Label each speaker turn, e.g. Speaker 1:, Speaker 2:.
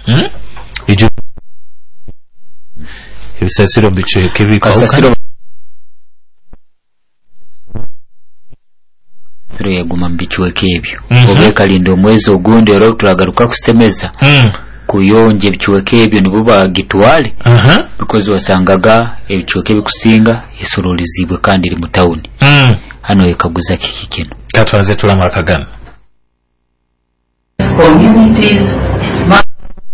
Speaker 1: Ijo ebisasiro bicheke bikauka
Speaker 2: yaguma mbichweke ebyo obekalindo omwezi ogundi ero tulagaruka kusemeza kuyonje bichweke ebyo nibuba gitwale because wasangaga ebichweke bikusinga esorolizibwe kandi iri mu town hano ekaguza kikino
Speaker 1: katwaze tulamaka gana
Speaker 3: communities